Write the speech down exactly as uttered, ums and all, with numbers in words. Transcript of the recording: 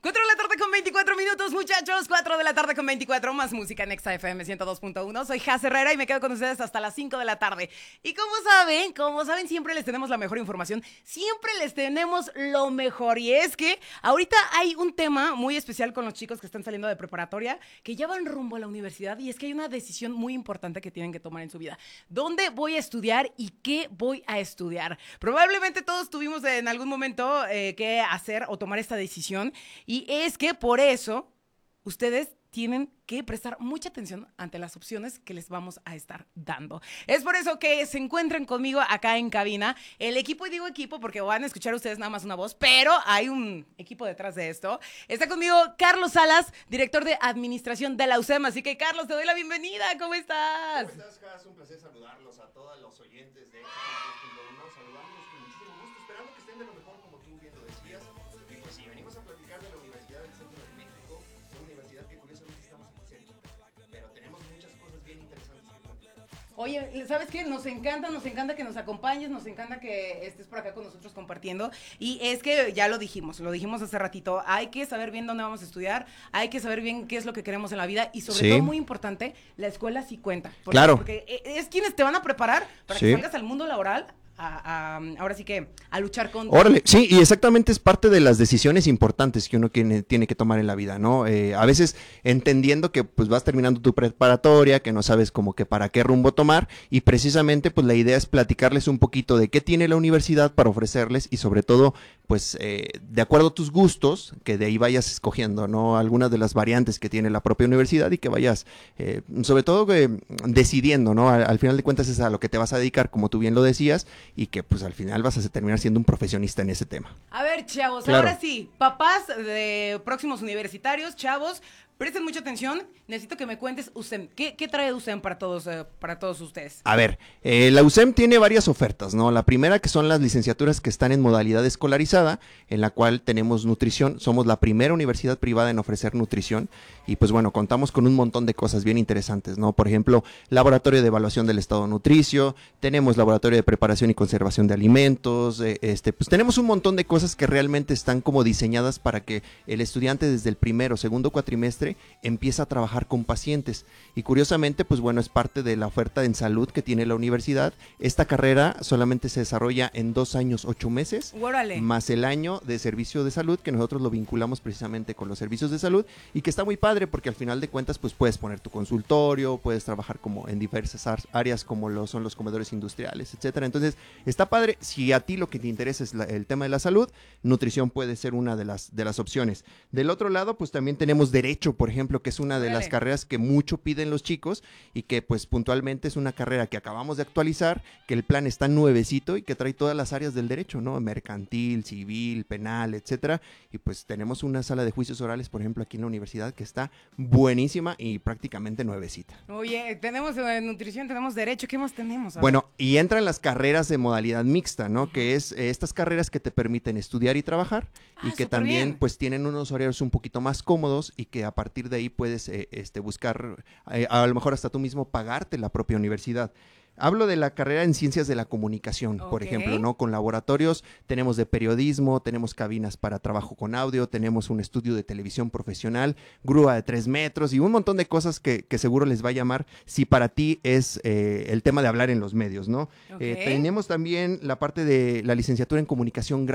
cuatro de la tarde con veinticuatro minutos, muchachos. cuatro de la tarde con veinticuatro, más música en Exa F M ciento dos punto uno. Soy Jaz Herrera y me quedo con ustedes hasta las cinco de la tarde. Y como saben, como saben, siempre les tenemos la mejor información. Siempre les tenemos lo mejor. Y es que ahorita hay un tema muy especial con los chicos que están saliendo de preparatoria, que ya van rumbo a la universidad. Y es que hay una decisión muy importante que tienen que tomar en su vida. ¿Dónde voy a estudiar y qué voy a estudiar? Probablemente todos tuvimos en algún momento eh, que hacer o tomar esta decisión. Y es que por eso ustedes tienen que prestar mucha atención ante las opciones que les vamos a estar dando. Es por eso que se encuentran conmigo acá en cabina el equipo, y digo equipo porque van a escuchar ustedes nada más una voz, pero hay un equipo detrás de esto. Está conmigo Carlos Salas, director de administración de la U C E M. Así que, Carlos, te doy la bienvenida. ¿Cómo estás? ¿Cómo estás, Jaz? Un placer saludarlos a todos los oyentes de Exa ciento dos punto uno. Saludamos con muchísimo gusto, esperando que estén de lo mejor, como tú bien lo decías. Y pues sí, venimos a platicar de la Universidad del Centro de México, una universidad que curiosamente estamos en el centro, pero tenemos muchas cosas bien interesantes que platicar. Oye, ¿sabes qué? Nos encanta, nos encanta que nos acompañes, nos encanta que estés por acá con nosotros compartiendo. Y es que ya lo dijimos, lo dijimos hace ratito, hay que saber bien dónde vamos a estudiar, hay que saber bien qué es lo que queremos en la vida y sobre Sí. todo, muy importante, la escuela sí cuenta. Porque, Claro. Porque es quienes te van a preparar para Sí. que salgas al mundo laboral. A, a, ahora sí que a luchar contra. Órale, sí, y exactamente es parte de las decisiones importantes que uno tiene, tiene que tomar en la vida, ¿no? Eh, a veces entendiendo que pues vas terminando tu preparatoria, que no sabes como que para qué rumbo tomar, y precisamente pues la idea es platicarles un poquito de qué tiene la universidad para ofrecerles y sobre todo pues eh, de acuerdo a tus gustos, que de ahí vayas escogiendo, ¿no? Algunas de las variantes que tiene la propia universidad y que vayas eh, sobre todo eh, decidiendo, ¿no? Al, al final de cuentas es a lo que te vas a dedicar, como tú bien lo decías, y que pues al final vas a terminar siendo un profesionista en ese tema. A ver, chavos, Claro. ahora sí, papás de próximos universitarios, chavos, presten mucha atención. Necesito que me cuentes, U C E M, ¿qué, qué trae U C E M para todos, eh, para todos ustedes? A ver, eh, la U C E M tiene varias ofertas, ¿no? La primera que son las licenciaturas que están en modalidad escolarizada, en la cual tenemos nutrición. Somos la primera universidad privada en ofrecer nutrición y pues bueno, contamos con un montón de cosas bien interesantes, ¿no? Por ejemplo, laboratorio de evaluación del estado nutricio, tenemos laboratorio de preparación y conservación de alimentos, eh, este, pues tenemos un montón de cosas que realmente están como diseñadas para que el estudiante desde el primero o segundo cuatrimestre empieza a trabajar con pacientes. Y curiosamente, pues bueno, es parte de la oferta en salud que tiene la universidad. Esta carrera solamente se desarrolla en dos años, ocho meses, Órale. más el año de servicio de salud, que nosotros lo vinculamos precisamente con los servicios de salud, y que está muy padre porque al final de cuentas, pues puedes poner tu consultorio, puedes trabajar como en diversas ar- áreas como lo son los comedores industriales, etcétera. Entonces, está padre. Si a ti lo que te interesa es la, el tema de la salud, nutrición puede ser una de las, de las opciones. Del otro lado, pues también tenemos derecho, por ejemplo, que es una de Órale. las carreras que mucho piden los chicos y que pues puntualmente es una carrera que acabamos de actualizar, que el plan está nuevecito y que trae todas las áreas del derecho, ¿no? Mercantil, civil, penal, etcétera. Y pues tenemos una sala de juicios orales, por ejemplo, aquí en la universidad que está buenísima y prácticamente nuevecita. Oye, tenemos eh, nutrición, tenemos derecho, ¿qué más tenemos? A ver. Bueno, y entran las carreras de modalidad mixta, ¿no? Que es eh, estas carreras que te permiten estudiar y trabajar Ah, y que súper también bien. pues tienen unos horarios un poquito más cómodos y que a partir de ahí puedes eh, este, buscar, eh, a lo mejor hasta tú mismo pagarte la propia universidad. Hablo de la carrera en ciencias de la comunicación, por Ok. ejemplo, ¿no? Con laboratorios, tenemos de periodismo, tenemos cabinas para trabajo con audio, tenemos un estudio de televisión profesional, grúa de tres metros y un montón de cosas que, que seguro les va a llamar si para ti es eh, el tema de hablar en los medios, ¿no? Ok. Eh, tenemos también la parte de la licenciatura en comunicación